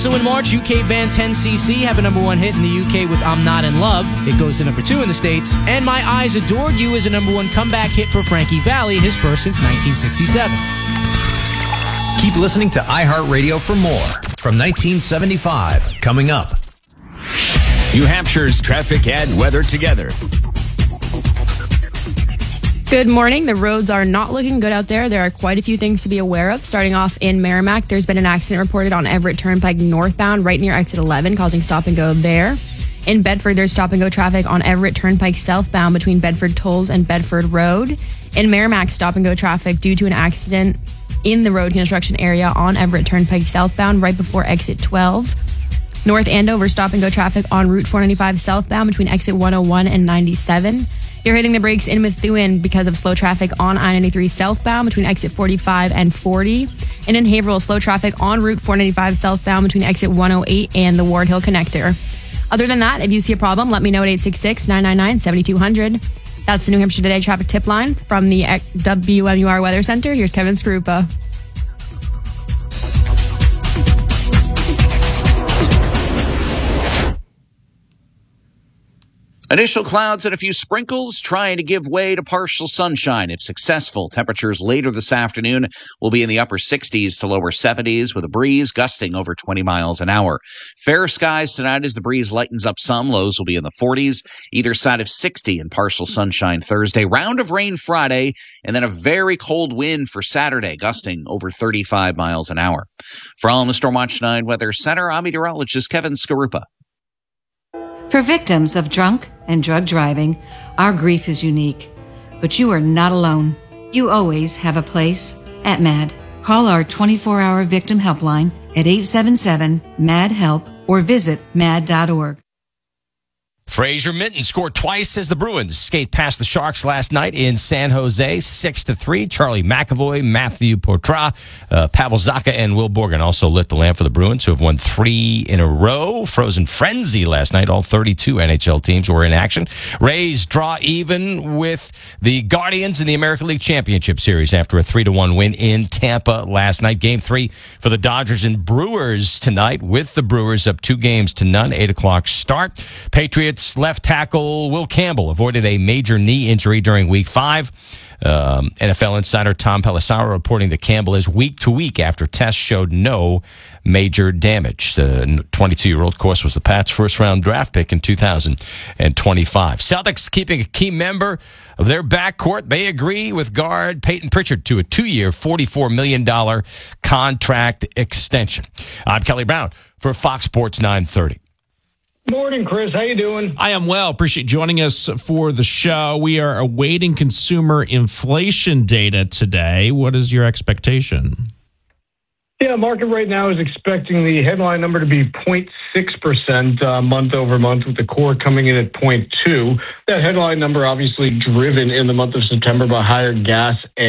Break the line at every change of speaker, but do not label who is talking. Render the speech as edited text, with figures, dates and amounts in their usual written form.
Also in March, UK band 10cc have a number one hit in the UK with I'm Not in Love. It goes to number 2 in the States. And My Eyes Adored You is a number one comeback hit for Frankie Valli, his first since 1967.
Keep listening to iHeartRadio for more from 1975. Coming up.
New Hampshire's traffic and weather together.
Good morning. The roads are not looking good out there. There are quite a few things to be aware of. Starting off in Merrimack, there's been an accident reported on Everett Turnpike northbound right near exit 11, causing stop and go there. In Bedford, there's stop and go traffic on Everett Turnpike southbound between Bedford Tolls and Bedford Road. In Merrimack, stop and go traffic due to an accident in the road construction area on Everett Turnpike southbound right before exit 12. North Andover, stop and go traffic on Route 495 southbound between exit 101 and 97. You're hitting the brakes in Methuen because of slow traffic on I-93 southbound between exit 45 and 40. And in Haverhill, slow traffic on Route 495 southbound between exit 108 and the Ward Hill connector. Other than that, if you see a problem, let me know at 866-999-7200. That's the New Hampshire Today traffic tip line from the WMUR Weather Center. Here's Kevin Skarupa.
Initial clouds and a few sprinkles trying to give way to partial sunshine. If successful, temperatures later this afternoon will be in the upper 60s to lower 70s with a breeze gusting over 20 miles an hour. Fair skies tonight as the breeze lightens up some. Lows will be in the 40s, either side of 60 and partial sunshine Thursday. Round of rain Friday, and then a very cold wind for Saturday, gusting over 35 miles an hour. For all in the Stormwatch 9 Weather Center, I'm meteorologist Kevin Skarupa.
For victims of drunk and drug driving, our grief is unique. But you are not alone. You always have a place at MAD. Call our 24-hour victim helpline at 877-MAD-HELP or visit mad.org.
Fraser Minton scored twice as the Bruins skate past the Sharks last night in San Jose, 6-3. Charlie McAvoy, Matthew Poitras, Pavel Zacha, and Will Borgen also lit the lamp for the Bruins, who have won 3 in a row. Frozen frenzy last night. All 32 NHL teams were in action. Rays draw even with the Guardians in the American League Championship Series after a 3-1 win in Tampa last night. Game 3 for the Dodgers and Brewers tonight, with the Brewers up 2-0, 8 o'clock start. Patriots left tackle Will Campbell avoided a major knee injury during Week 5. NFL insider Tom Pelissero reporting that Campbell is week to week after tests showed no major damage. The 22-year-old, of course, was the Pats' first-round draft pick in 2025. Celtics keeping a key member of their backcourt. They agree with guard Peyton Pritchard to a 2-year, $44 million contract extension. I'm Kelly Brown for Fox Sports 930.
Morning, Chris. How you doing?
I am well. Appreciate joining us for the show. We are awaiting consumer inflation data today. What is your expectation?
Yeah, market right now is expecting the headline number to be 0.6% month over month, with the core coming in at 0.2. That headline number obviously driven in the month of September by higher gas and